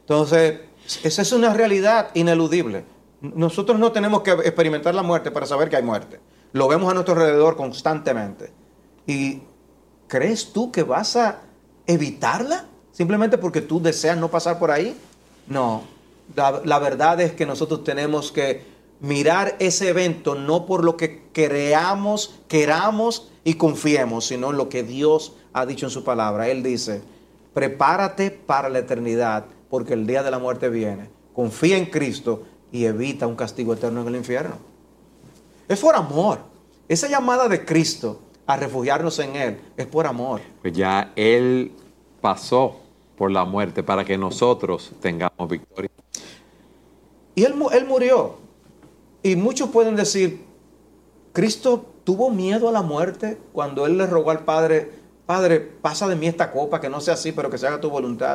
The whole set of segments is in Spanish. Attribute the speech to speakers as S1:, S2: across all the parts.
S1: Entonces, esa es una realidad ineludible. Nosotros no tenemos que experimentar la muerte para saber que hay muerte. Lo vemos a nuestro alrededor constantemente. ¿Y crees tú que vas a evitarla simplemente porque tú deseas no pasar por ahí? No. La verdad es que nosotros tenemos que mirar ese evento no por lo que queramos y confiemos, sino en lo que Dios ha dicho en su palabra. Él dice, prepárate para la eternidad, porque el día de la muerte viene. Confía en Cristo y evita un castigo eterno en el infierno. Es por amor. Esa llamada de Cristo a refugiarnos en Él es por amor.
S2: Pues ya Él pasó por la muerte para que nosotros tengamos victoria.
S1: Y él murió. Y muchos pueden decir, Cristo tuvo miedo a la muerte cuando Él le rogó al Padre, Padre, pasa de mí esta copa, que no sea así, pero que se haga tu voluntad.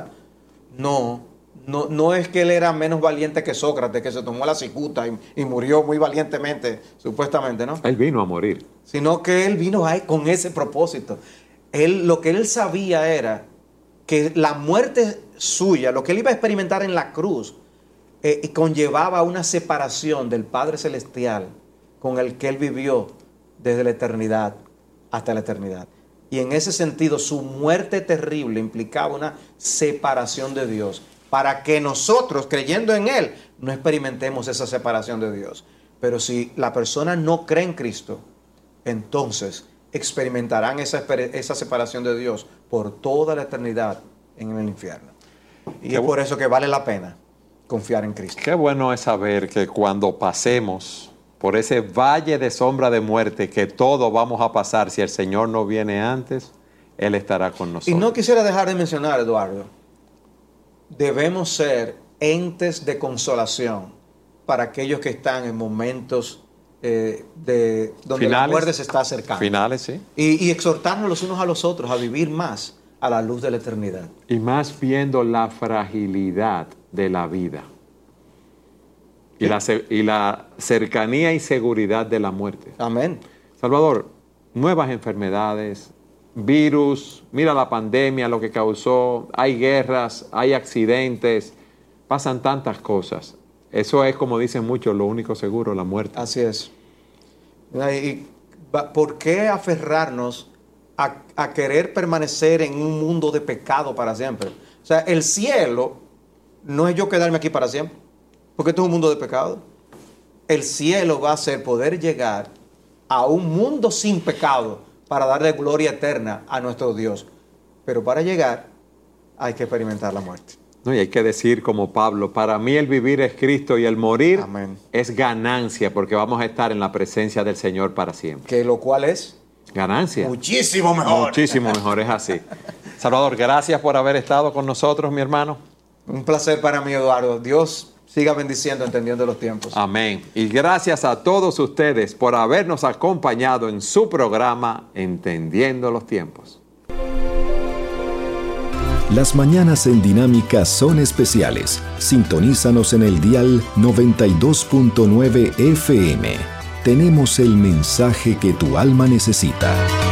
S1: No es que Él era menos valiente que Sócrates, que se tomó la cicuta y murió muy valientemente, supuestamente, ¿no?
S2: Él vino a morir.
S1: Sino que Él vino ahí con ese propósito. Lo que Él sabía era que la muerte suya, lo que Él iba a experimentar en la cruz, conllevaba una separación del Padre Celestial con el que Él vivió desde la eternidad hasta la eternidad. Y en ese sentido, su muerte terrible implicaba una separación de Dios, para que nosotros, creyendo en Él, no experimentemos esa separación de Dios. Pero si la persona no cree en Cristo, entonces experimentarán esa separación de Dios por toda la eternidad en el infierno. Y es por eso que vale la pena confiar en Cristo.
S2: Qué bueno es saber que cuando pasemos por ese valle de sombra de muerte, que todos vamos a pasar, si el Señor no viene antes, Él estará con nosotros.
S1: Y no quisiera dejar de mencionar, Eduardo, debemos ser entes de consolación para aquellos que están en momentos donde finales, la muerte se está acercando.
S2: Finales, sí.
S1: Y exhortarnos los unos a los otros a vivir más a la luz de la eternidad.
S2: Y más viendo la fragilidad de la vida. Y la cercanía y seguridad de la muerte.
S1: Amén.
S2: Salvador, nuevas enfermedades, virus, mira la pandemia, lo que causó, hay guerras, hay accidentes, pasan tantas cosas. Eso es, como dicen muchos, lo único seguro, la muerte.
S1: Así es. ¿Y por qué aferrarnos a querer permanecer en un mundo de pecado para siempre? O sea, el cielo no es yo quedarme aquí para siempre, porque esto es un mundo de pecado. El cielo va a ser poder llegar a un mundo sin pecado para darle gloria eterna a nuestro Dios. Pero para llegar hay que experimentar la muerte.
S2: No, y hay que decir como Pablo, para mí el vivir es Cristo y el morir
S1: Amén.
S2: Es ganancia, porque vamos a estar en la presencia del Señor para siempre.
S1: Que lo cual es
S2: ganancia.
S1: Muchísimo mejor.
S2: Muchísimo mejor, es así. Salvador, gracias por haber estado con nosotros, mi hermano.
S1: Un placer para mí, Eduardo. Dios siga bendiciendo, entendiendo los tiempos.
S2: Amén. Y gracias a todos ustedes por habernos acompañado en su programa Entendiendo los Tiempos.
S3: Las mañanas en Dinámica son especiales. Sintonízanos en el dial 92.9 FM. Tenemos el mensaje que tu alma necesita.